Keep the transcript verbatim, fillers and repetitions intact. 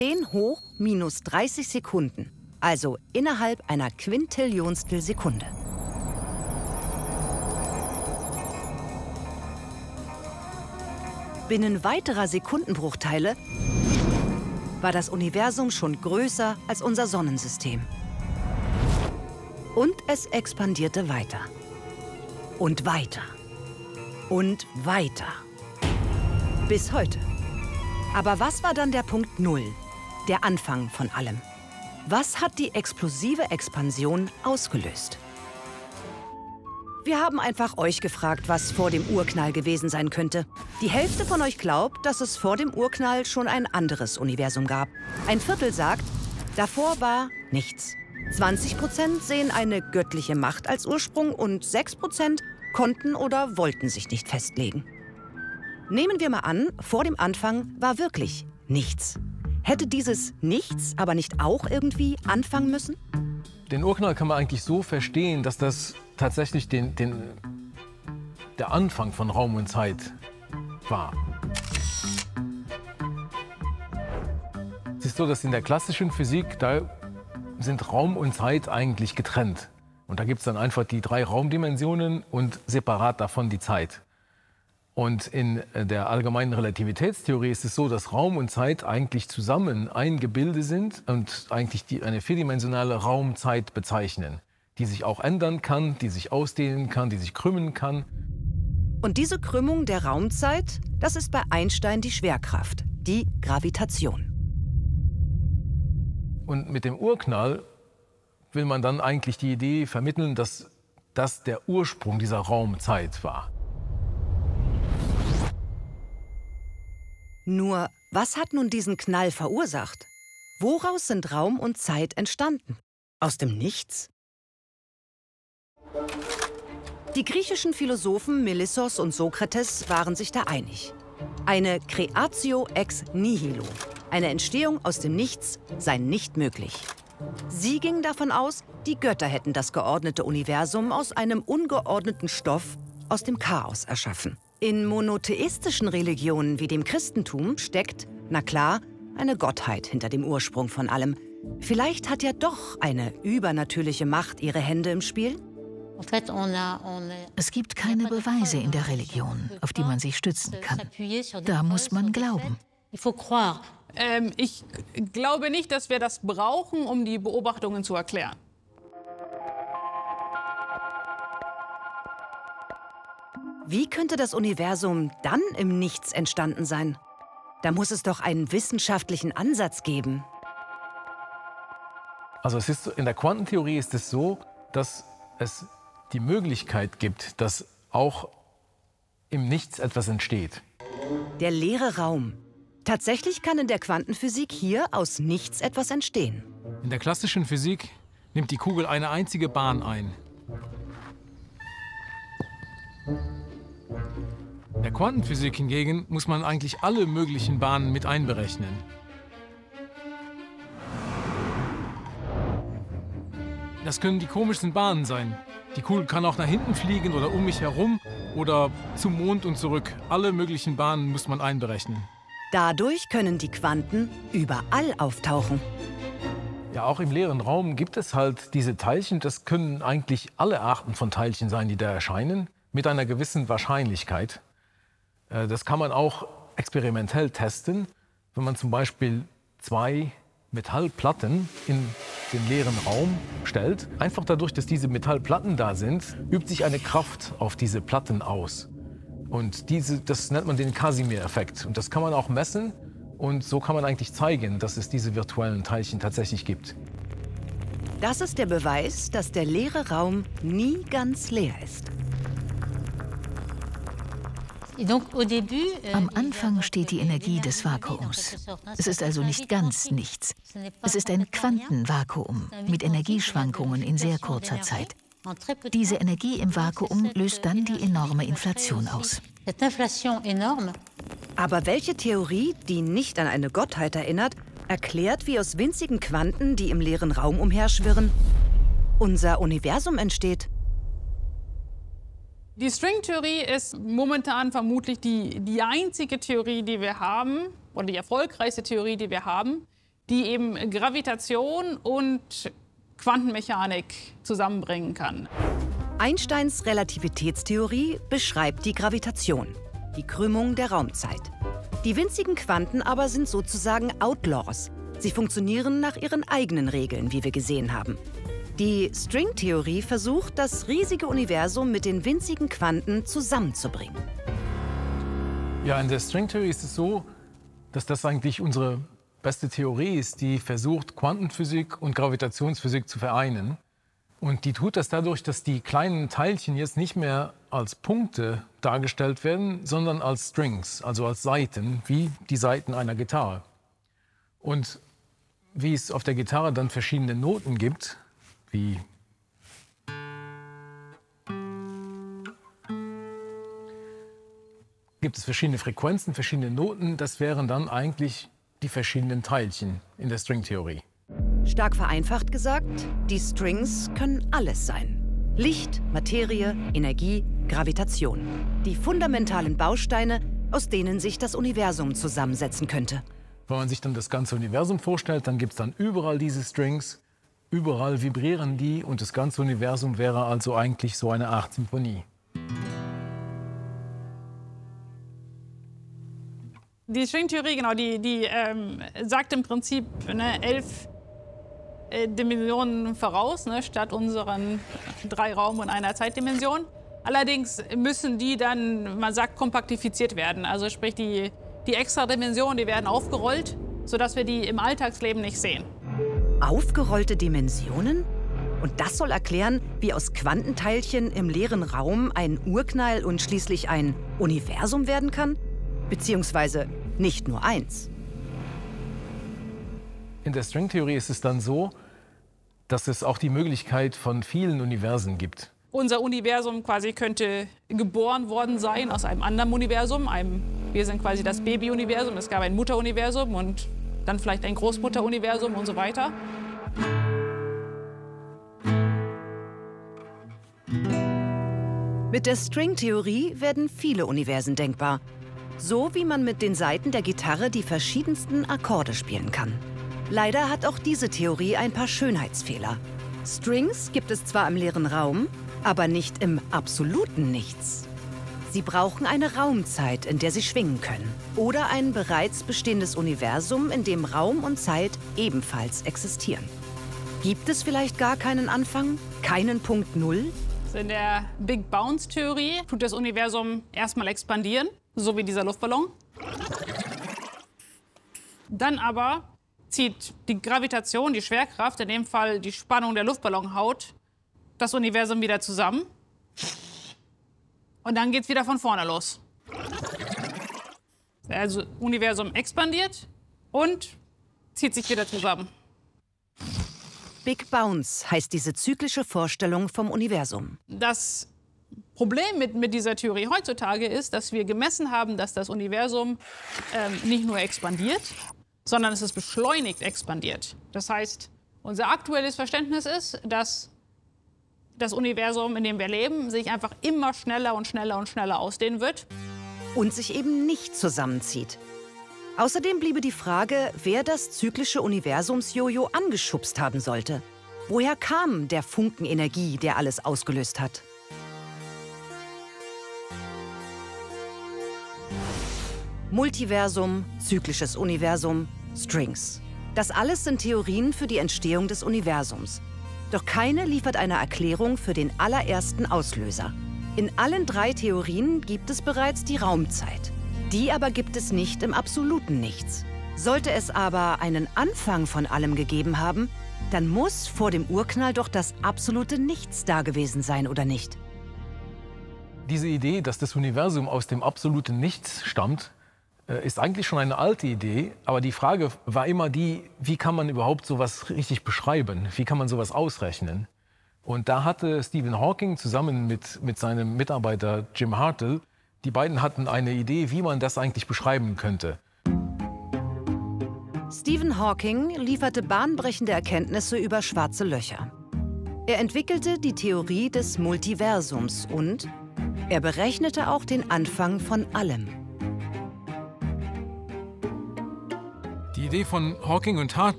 zehn hoch minus dreißig Sekunden, also innerhalb einer Quintillionstel Sekunde. Binnen weiterer Sekundenbruchteile war das Universum schon größer als unser Sonnensystem. Und es expandierte weiter. Und weiter. Und weiter. Bis heute. Aber was war dann der Punkt Null? Der Anfang von allem. Was hat die explosive Expansion ausgelöst? Wir haben einfach euch gefragt, was vor dem Urknall gewesen sein könnte. Die Hälfte von euch glaubt, dass es vor dem Urknall schon ein anderes Universum gab. Ein Viertel sagt, davor war nichts. zwanzig Prozent sehen eine göttliche Macht als Ursprung und sechs Prozent konnten oder wollten sich nicht festlegen. Nehmen wir mal an, vor dem Anfang war wirklich nichts. Hätte dieses Nichts aber nicht auch irgendwie anfangen müssen? Den Urknall kann man eigentlich so verstehen, dass das tatsächlich den, den, der Anfang von Raum und Zeit war. Es ist so, dass in der klassischen Physik, da sind Raum und Zeit eigentlich getrennt. Und da gibt es dann einfach die drei Raumdimensionen und separat davon die Zeit. Und in der allgemeinen Relativitätstheorie ist es so, dass Raum und Zeit eigentlich zusammen ein Gebilde sind und eigentlich die, eine vierdimensionale Raumzeit bezeichnen, die sich auch ändern kann, die sich ausdehnen kann, die sich krümmen kann. Und diese Krümmung der Raumzeit, das ist bei Einstein die Schwerkraft, die Gravitation. Und mit dem Urknall will man dann eigentlich die Idee vermitteln, dass das der Ursprung dieser Raumzeit war. Nur, was hat nun diesen Knall verursacht? Woraus sind Raum und Zeit entstanden? Aus dem Nichts? Die griechischen Philosophen Melissos und Sokrates waren sich da einig. Eine Creatio ex nihilo, eine Entstehung aus dem Nichts, sei nicht möglich. Sie gingen davon aus, die Götter hätten das geordnete Universum aus einem ungeordneten Stoff, aus dem Chaos erschaffen. In monotheistischen Religionen wie dem Christentum steckt, na klar, eine Gottheit hinter dem Ursprung von allem. Vielleicht hat ja doch eine übernatürliche Macht ihre Hände im Spiel? Es gibt keine Beweise in der Religion, auf die man sich stützen kann. Da muss man glauben. Ähm, ich glaube nicht, dass wir das brauchen, um die Beobachtungen zu erklären. Wie könnte das Universum dann im Nichts entstanden sein? Da muss es doch einen wissenschaftlichen Ansatz geben. Also es ist, in der Quantentheorie ist es so, dass es die Möglichkeit gibt, dass auch im Nichts etwas entsteht. Der leere Raum. Tatsächlich kann in der Quantenphysik hier aus nichts etwas entstehen. In der klassischen Physik nimmt die Kugel eine einzige Bahn ein. In der Quantenphysik hingegen muss man eigentlich alle möglichen Bahnen mit einberechnen. Das können die komischsten Bahnen sein. Die Kugel kann auch nach hinten fliegen oder um mich herum oder zum Mond und zurück. Alle möglichen Bahnen muss man einberechnen. Dadurch können die Quanten überall auftauchen. Ja, auch im leeren Raum gibt es halt diese Teilchen. Das können eigentlich alle Arten von Teilchen sein, die da erscheinen, mit einer gewissen Wahrscheinlichkeit. Das kann man auch experimentell testen, wenn man zum Beispiel zwei Metallplatten in den leeren Raum stellt. Einfach dadurch, dass diese Metallplatten da sind, übt sich eine Kraft auf diese Platten aus. Und diese, das nennt man den Casimir-Effekt. Und das kann man auch messen. Und so kann man eigentlich zeigen, dass es diese virtuellen Teilchen tatsächlich gibt. Das ist der Beweis, dass der leere Raum nie ganz leer ist. Am Anfang steht die Energie des Vakuums. Es ist also nicht ganz nichts. Es ist ein Quantenvakuum mit Energieschwankungen in sehr kurzer Zeit. Diese Energie im Vakuum löst dann die enorme Inflation aus. Aber welche Theorie, die nicht an eine Gottheit erinnert, erklärt, wie aus winzigen Quanten, die im leeren Raum umherschwirren, unser Universum entsteht? Die Stringtheorie ist momentan vermutlich die, die einzige Theorie, die wir haben, oder die erfolgreichste Theorie, die wir haben, die eben Gravitation und Quantenmechanik zusammenbringen kann. Einsteins Relativitätstheorie beschreibt die Gravitation, die Krümmung der Raumzeit. Die winzigen Quanten aber sind sozusagen Outlaws. Sie funktionieren nach ihren eigenen Regeln, wie wir gesehen haben. Die Stringtheorie versucht, das riesige Universum mit den winzigen Quanten zusammenzubringen. Ja, in der Stringtheorie ist es so, dass das eigentlich unsere beste Theorie ist, die versucht, Quantenphysik und Gravitationsphysik zu vereinen. Und die tut das dadurch, dass die kleinen Teilchen jetzt nicht mehr als Punkte dargestellt werden, sondern als Strings, also als Saiten, wie die Saiten einer Gitarre. Und wie es auf der Gitarre dann verschiedene Noten gibt, wie gibt es verschiedene Frequenzen, verschiedene Noten, das wären dann eigentlich die verschiedenen Teilchen in der Stringtheorie. Stark vereinfacht gesagt, die Strings können alles sein. Licht, Materie, Energie, Gravitation. Die fundamentalen Bausteine, aus denen sich das Universum zusammensetzen könnte. Wenn man sich dann das ganze Universum vorstellt, dann gibt es dann überall diese Strings, überall vibrieren die und das ganze Universum wäre also eigentlich so eine Art Symphonie. Die Stringtheorie, genau, die, die ähm, sagt im Prinzip ne, elf äh, Dimensionen voraus, ne, statt unseren drei Raum- und einer Zeitdimension. Allerdings müssen die dann, man sagt, kompaktifiziert werden. Also sprich, die, die extra Dimensionen, die werden aufgerollt, sodass wir die im Alltagsleben nicht sehen. Aufgerollte Dimensionen? Und das soll erklären, wie aus Quantenteilchen im leeren Raum ein Urknall und schließlich ein Universum werden kann? Beziehungsweise nicht nur eins. In der Stringtheorie ist es dann so, dass es auch die Möglichkeit von vielen Universen gibt. Unser Universum quasi könnte geboren worden sein aus einem anderen Universum. Einem, wir sind quasi das Baby-Universum, es gab ein Mutteruniversum und dann vielleicht ein Großmutteruniversum und so weiter. Mit der Stringtheorie werden viele Universen denkbar. So wie man mit den Saiten der Gitarre die verschiedensten Akkorde spielen kann. Leider hat auch diese Theorie ein paar Schönheitsfehler. Strings gibt es zwar im leeren Raum, aber nicht im absoluten Nichts. Sie brauchen eine Raumzeit, in der sie schwingen können. Oder ein bereits bestehendes Universum, in dem Raum und Zeit ebenfalls existieren. Gibt es vielleicht gar keinen Anfang? Keinen Punkt Null? In der Big Bounce-Theorie tut das Universum erstmal expandieren, so wie dieser Luftballon. Dann aber zieht die Gravitation, die Schwerkraft, in dem Fall die Spannung der Luftballonhaut, das Universum wieder zusammen. Und dann geht es wieder von vorne los. Also Universum expandiert und zieht sich wieder zusammen. Big Bounce heißt diese zyklische Vorstellung vom Universum. Das Problem mit, mit dieser Theorie heutzutage ist, dass wir gemessen haben, dass das Universum ähm, nicht nur expandiert, sondern es ist beschleunigt expandiert. Das heißt, unser aktuelles Verständnis ist, dass das Universum, in dem wir leben, sich einfach immer schneller und schneller und schneller ausdehnen wird. Und sich eben nicht zusammenzieht. Außerdem bliebe die Frage, wer das zyklische Universums-Jojo angeschubst haben sollte. Woher kam der Funken Energie, der alles ausgelöst hat? Multiversum, zyklisches Universum, Strings. Das alles sind Theorien für die Entstehung des Universums. Doch keine liefert eine Erklärung für den allerersten Auslöser. In allen drei Theorien gibt es bereits die Raumzeit. Die aber gibt es nicht im absoluten Nichts. Sollte es aber einen Anfang von allem gegeben haben, dann muss vor dem Urknall doch das absolute Nichts da gewesen sein, oder nicht? Diese Idee, dass das Universum aus dem absoluten Nichts stammt, ist eigentlich schon eine alte Idee. Aber die Frage war immer die, wie kann man überhaupt sowas richtig beschreiben? Wie kann man sowas ausrechnen? Und da hatte Stephen Hawking zusammen mit, mit seinem Mitarbeiter Jim Hartle, die beiden hatten eine Idee, wie man das eigentlich beschreiben könnte. Stephen Hawking lieferte bahnbrechende Erkenntnisse über schwarze Löcher. Er entwickelte die Theorie des Multiversums und er berechnete auch den Anfang von allem. Die Idee von Hawking und Hartle